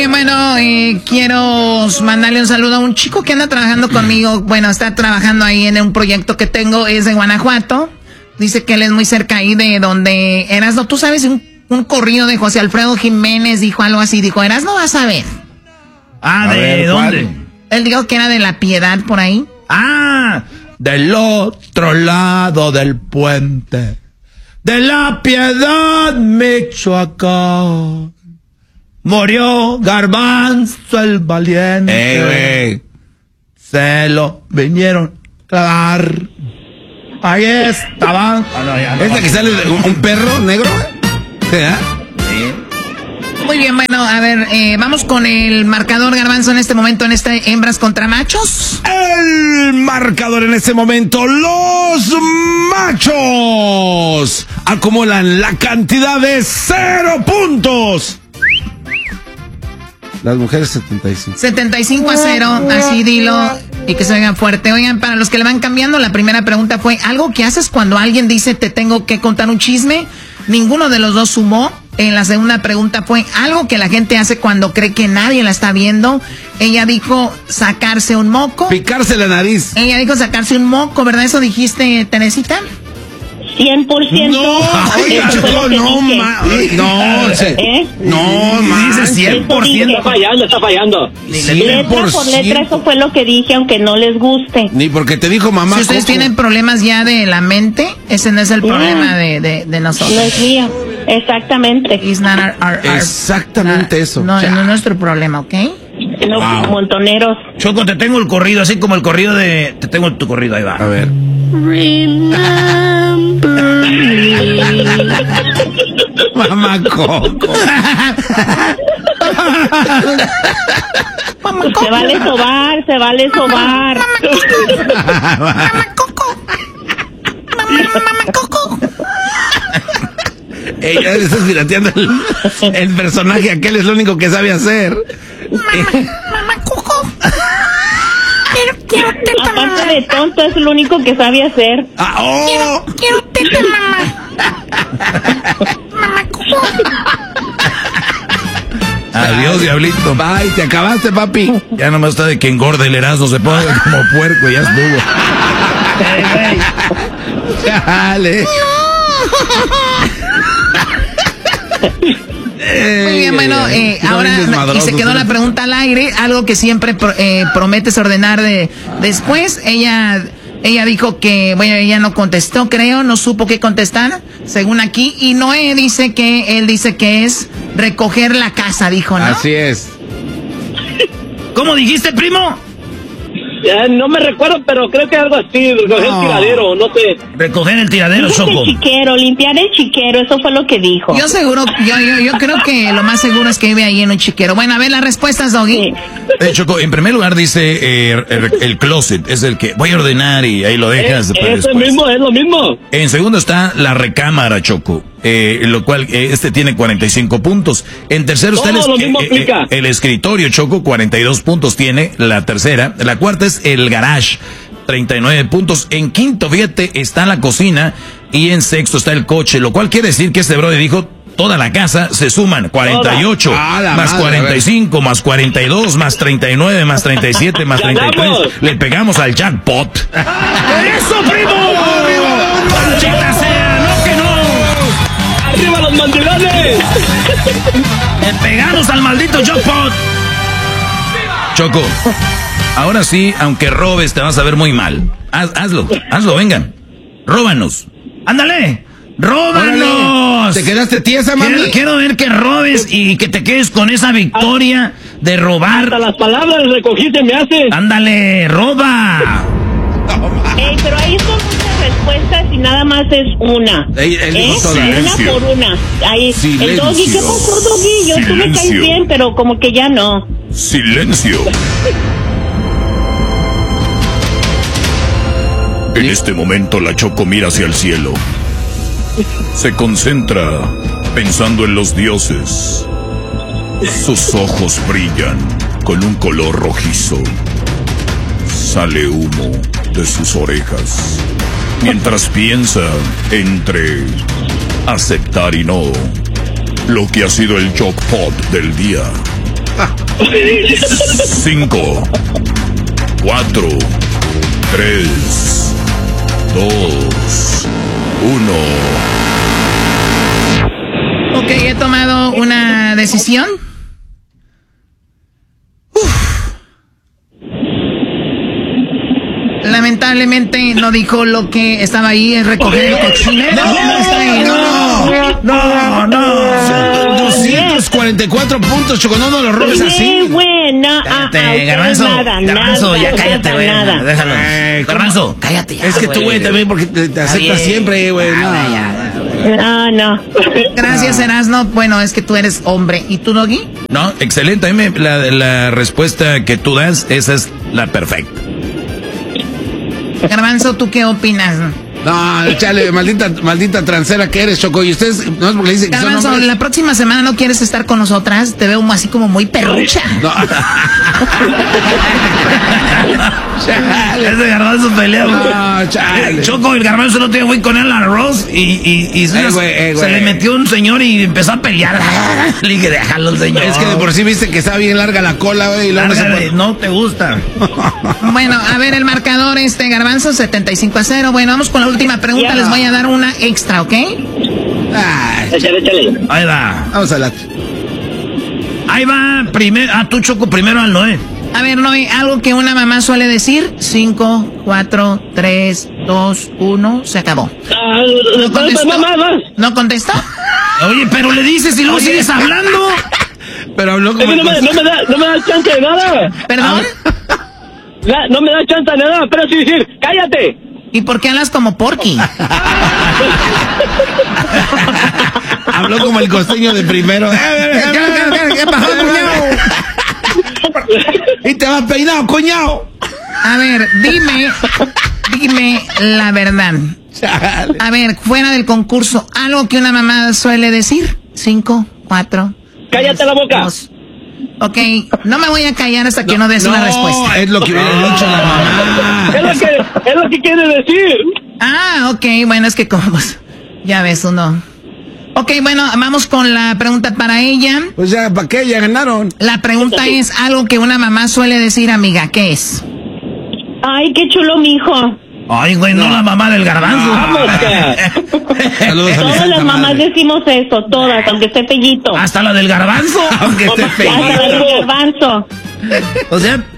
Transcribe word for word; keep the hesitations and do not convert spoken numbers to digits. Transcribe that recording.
bien, bueno, eh, quiero mandarle un saludo a un chico que anda trabajando conmigo. Bueno, está trabajando ahí en un proyecto que tengo, es de Guanajuato. Dice que él es muy cerca ahí de donde Erasmo, tú sabes, un, un corrido de José Alfredo Jiménez, dijo algo así, dijo, Erasmo, vas a ver. Ah, a ¿de ver, dónde? Él dijo que era de La Piedad, por ahí. Ah, del otro lado del puente, de La Piedad, Michoacán, murió Garbanzo el valiente. Eh, güey. Se lo vinieron a clavar. Ahí estaban. Oh, no, ya no. ¿Es la que sale de un, un perro negro? ¿Sí? Sí. Muy bien, bueno, a ver, eh, vamos con el marcador, Garbanzo, en este momento, en este hembras contra machos. El marcador en este momento, los machos acumulan la cantidad de cero puntos. Las mujeres setenta y cinco. setenta y cinco a cero, así dilo, y que se oigan fuerte. Oigan, para los que le van cambiando, la primera pregunta fue, ¿algo que haces cuando alguien dice te tengo que contar un chisme? Ninguno de los dos sumó. En la segunda pregunta fue, ¿algo que la gente hace cuando cree que nadie la está viendo? Ella dijo, sacarse un moco. Picarse la nariz. Ella dijo sacarse un moco, ¿verdad? ¿Eso dijiste, Teresita? cien por ciento. No, ay, no, no, ma, no, se, ¿Eh? no, ma, dice cien por ciento. Está fallando, está fallando. Letra por letra, eso fue lo que dije, aunque no les guste. Ni porque te dijo mamá. Si ustedes Coco. tienen problemas ya de la mente, ese no es el problema de, de, de nosotros. No es mío, exactamente. It's not our- our- our- Exactamente no, eso. No, no es nuestro problema, ¿ok? No, Wow. montoneros. Choco, te tengo el corrido, así como el corrido de... Te tengo tu corrido, ahí va. A ver. Mamá Coco. Se vale sobar, se vale sobar. Mamá Coco. Mamá, mamá Coco. Ella está pirateando el, el personaje, aquel es lo único que sabe hacer. Mamá Coco. Quiero, quiero teta, mamá. Aparte de tonto, es lo único que sabe hacer. Ah, oh. Quiero, quiero teta, mamá. Mamá Coco. Adiós, diablito. Bye, te acabaste, papi. Ya nomás está de que engorde el Erasmo, se pone como puerco y ya estuvo. Dale. Muy bien, bueno, eh, Son ahora, desmadrosos, y se quedó la pregunta al aire, algo que siempre pro- eh, prometes ordenar de después. Ella ella dijo que, bueno, ella no contestó, creo, no supo qué contestar, según aquí. Y Noé dice que, él dice que es recoger la casa, dijo, ¿no? Así es. ¿Cómo dijiste, primo? Ya, no me recuerdo, pero creo que algo así, recoger No. el tiradero, no sé. Recoger el tiradero, Limpiar Choco. el chiquero, limpiar el chiquero, eso fue lo que dijo. Yo seguro, yo, yo, yo creo que lo más seguro es que vive ahí en un chiquero. Bueno, a ver las respuestas, Doggy. Sí. Eh, Choco, en primer lugar dice eh, el, el closet, es el que voy a ordenar y ahí lo dejas. Es, para es el después. mismo, es lo mismo. En segundo está la recámara, Choco, eh, lo cual eh, este tiene cuarenta y cinco puntos. En tercero está el, Todo lo es- mismo eh, eh, aplica. el escritorio, Choco, cuarenta y dos puntos tiene la tercera. La cuarta es el garage, treinta y nueve puntos. En quinto, fíjate, está la cocina y en sexto está el coche, lo cual quiere decir que este brother dijo toda la casa se suman cuarenta y ocho, Ah, la más madre, cuarenta y cinco, más cuarenta y dos, más treinta y nueve, más treinta y siete, más treinta y tres. ¡Ganamos! Le pegamos al jackpot. ¡Eso, primo! ¡Maldita sea! ¡No que no! ¡Arriba los mandilones! ¡Le pegamos al maldito jackpot! Choco, ahora sí, aunque robes, te vas a ver muy mal. Haz- hazlo, hazlo, vengan. Róbanos. ¡Ándale! ¡Róbanos! Órale. ¿Te quedaste tiesa, mami? Quiero, quiero ver que robes y que te quedes con esa victoria de Hasta robar. las palabras recogiste me hace. ¡Ándale, roba! Ey, pero ahí son muchas respuestas y nada más es una. Él- él dijo ¿Eh? todas. Una Silencio. por una. Ahí, el Silencio. Doggy, ¿qué pasó, Doggy? Yo tú me caes Silencio. bien, pero como que ya no. ¡Silencio! En este momento la Choco mira hacia el cielo. Se concentra pensando en los dioses. Sus ojos brillan con un color rojizo. Sale humo de sus orejas. Mientras piensa entre aceptar y no lo que ha sido el jackpot del día. Cinco, cuatro, tres, dos, uno. Ok, he tomado una decisión. Uf. Lamentablemente no dijo lo que estaba ahí en recoger el cochinero. No, no, está ahí, no, no, no. doscientos cuarenta y cuatro puntos, Choco, no, no lo robes así. Bueno, Cállate, Garbanzo, nada, Garbanzo, nada, ya cállate, güey, nada. déjalo. Eh, Garbanzo, cállate ya, Es que tú, güey, también, porque te, te aceptas siempre, güey. No. Ah, no. Gracias, Erasno. Bueno, es que tú eres hombre. ¿Y tú, Doggy? No, excelente. A mí me- la, la respuesta que tú das, esa es la perfecta. Garbanzo, ¿tú qué opinas? No, chale, maldita, maldita transera que eres, Choco. Y ustedes, no es porque le dicen que son Garbanzo, hombres. la próxima semana no quieres estar con nosotras. Te veo así como muy perrucha. No. Chale. Ese Garbanzo pelea, güey. No, chale. Choco, el Garbanzo no tiene güey con el arroz y, y, y se, Eh, güey, eh, se güey. le metió un señor y empezó a pelear. Le dije, déjalo, señor. Es que de por sí viste que está bien larga la cola, güey. Y luego no se Lárgale, puede- no te gusta. Bueno, a ver, el marcador, este Garbanzo, setenta y cinco a cero. Bueno, vamos con la última pregunta. Ya. Les voy a dar una extra, ¿ok? Ay, Échale, échale. Ahí va. vamos a la. Ahí va. Primero, ah, tú, Choco, primero al Noé. A ver, Noé, algo que una mamá suele decir. Cinco, cuatro, tres, dos, uno. Se acabó. Ah, ¿No contestó? más, más, más. ¿No contestó? Oye, pero le dices y luego sigues hablando. Pero habló Es como. que no me, no me da, no me da chance de nada. ¿Perdón? La- no me da chance de nada, pero sí decir, cállate. ¿Y por qué hablas como Porky? Habló como el costeño de primero. Eh, eh, eh, eh, ¿Qué pasó, cuñado? Y te vas peinado, cuñado. A ver, dime, dime la verdad. Chale. A ver, fuera del concurso, algo que una mamá suele decir. Cinco, cuatro. Cállate la boca. Dos. Ok, no me voy a callar hasta que no, des una respuesta. Es lo que hubiera dicho la mamá. Es lo que, es lo que quiere decir. Ah, ok, bueno, es que como, pues, ya ves uno. Ok, bueno, vamos con la pregunta para ella. Pues ya, ¿para qué? Ya ganaron. La pregunta es algo que una mamá suele decir, amiga, ¿qué es? Ay, qué chulo, mijo. Ay, güey, no, la mamá del Garbanzo. Vamos, ya. Saludos a mi Todas santa las mamás madre. decimos eso, todas, aunque esté pellito. Hasta la del Garbanzo. Aunque esté Hasta la feliz. del garbanzo. O sea,